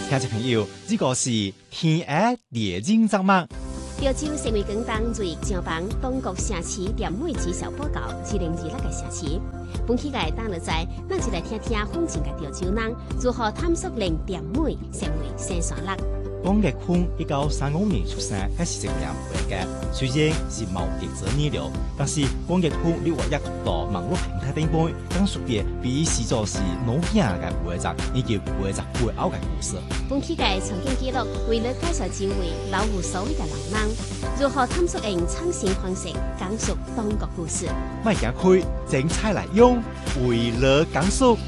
听众朋友，这个是天涯猎人杂物。 潮州成为广东最上榜东国城市店美绩效报告2026个城市。本期嘅当日在，咱就来听听风景嘅潮州人如何探索令店美成为新山乐。 江奕坤1935年出生，还是一名画家。虽然是冇地质研究，但是江奕坤你活躍到網絡平台頂端，講述嘅比視作是老鏡嘅畫集，以及畫集背後嘅故事。 本期嘅場景記錄為了介紹幾位老無所謂嘅老人，如何探索用創新方式講述東國故事。 賣行開，精彩來用，為了講述。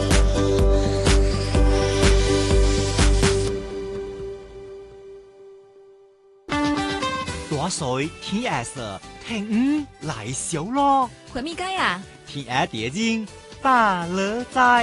大水天涯色，聽來小咯。 回咪街啊？ 天涯獵人大樂在。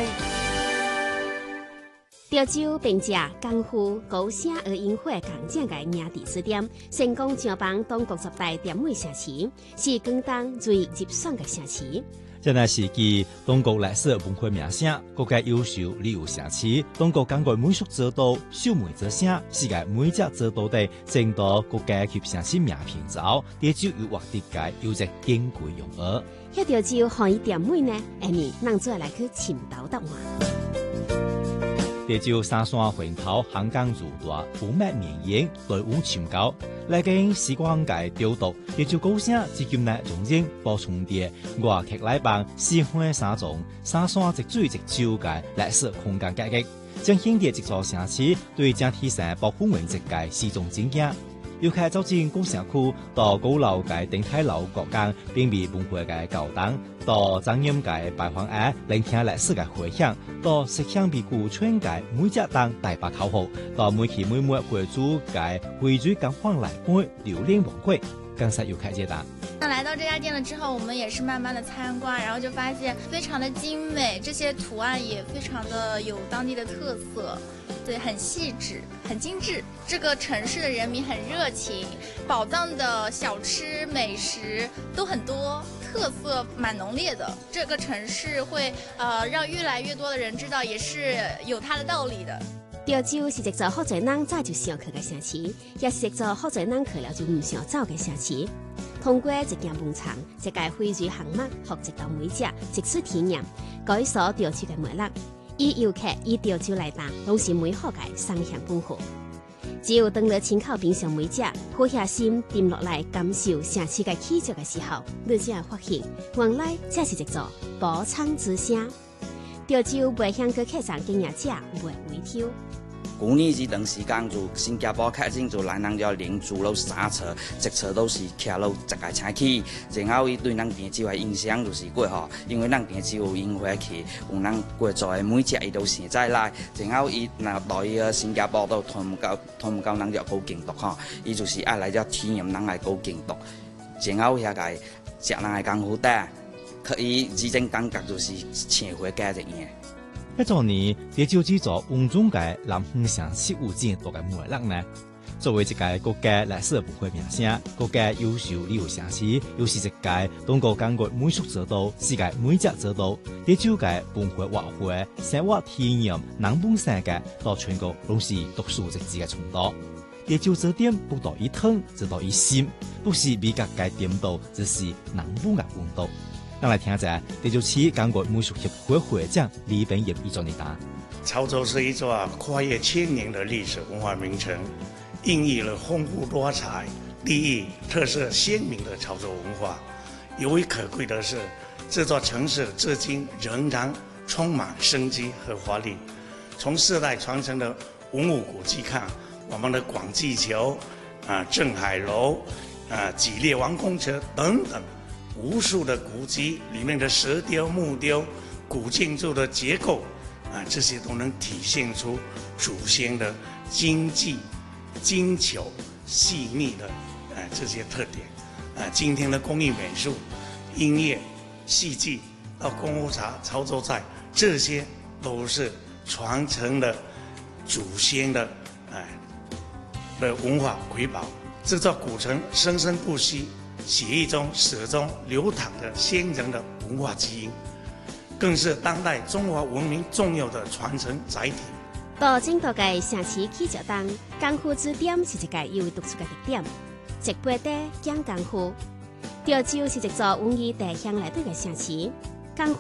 潮州並借功夫高聲而音會강獎嘅名地書店，成功上榜東國10大店美城市，是廣東最入選嘅城市。 這乃是繼東國歷史文化名聲、國家優秀旅遊城市、東國港國美術指導、秀美之聲、世界美食指導等眾多國家級城市名片之後，潮州又獲得嘅有隻珍貴榮譽。 喺潮州何以店美呢？下面咱再來去尋找答案。 潮州三山環頭，香港如大，風脈綿延，隊伍深高。來經時光界調度，潮州高聲至今內重新補充啲外劇來幫四海三種、三山一水一洲嘅歷史空間價值，將顯啲一座城市對整體性保護為一個始終精進。尤其走進古城區，到高樓嘅頂體樓國間，並未文化嘅教堂，到莊嚴嘅白雲崖，聆聽歷史嘅回響，到食香味古川嘅每隻檔大白口號，到每期每末貴族嘅匯聚感歡來杯榴蓮王貴，更是有開解答。 那來到這家店了之後，我們也是慢慢的參觀，然後就發現非常的精美，這些圖案也非常的有當地的特色。對，很細緻，很精緻。這個城市的人民很熱情，寶藏的小吃美食都很多，特色蠻濃烈的。這個城市會讓越來越多的人知道，也是有它的道理的。 潮州是一座好多人早就想去嘅城市，也是一座好多人去了就唔想走嘅城市。通過一間門場，一個匯聚項目和一道美食，即時體驗，改鎖潮州嘅魅力。以遊客以潮州來打，攏是美好嘅雙向奔赴。只有當你親口品嘗美食，俯下心沉落來感受城市嘅氣質嘅時候，你才會發現，原來這是一座寶藏之城。潮州未向過客上經驗者未回頭。 舊年這段時間就新加坡開始就來人就連住了3車，一車都是騎了一個車去，然後伊對咱潮州嘅印象就是過吼，因為咱潮州有櫻花去，有咱過做嘅每隻伊都現在來，然後伊若到伊個新加坡都通唔到咱就高京都吼，伊就是愛來咗體驗咱嘅高京都，然後遐個食咱嘅功夫帶，可以這種感覺就是青花街一樣。 一座年，潮州這座穩重嘅南方城市有真多嘅魅力呢。作為一個國家歷史文化名聲、國家優秀旅遊城市，又是一個東國港國美術指導、世界美食指導，潮州嘅文化活會、生活體驗、人本世界到全國攏是獨樹一幟嘅程度。潮州這點不到一湯，只到一心，不是美國嘅點到，只是人本嘅溫度。咱來聽一下潮州市港國美術協會會長李本業一作回答。 潮州是一座跨越千年的歷史文化名城，孕育了豐富多彩、地域特色鮮明的潮州文化。尤為可貴的是，這座城市至今仍然充滿生機和活力。從世代傳承的文物古蹟看，我們的廣濟橋、鎮海樓、吉列王公車等等。無數的古蹟裡面的石雕、木雕、古建築的結構，這些都能體現出祖先的精緻、精巧、細膩的這些特點。今天的工藝美術、音樂、戲劇到功夫茶、潮州菜，這些都是傳承了祖先的文化瑰寶。這座古城生生不息。血液中始終流淌着先人的文化基因，更是當代中華文明重要的傳承載體。 到整個嘅城市起腳當，功夫之點是一個有獨出嘅特點。直背地講功夫，潮州是一座文藝大鄉內底嘅城市。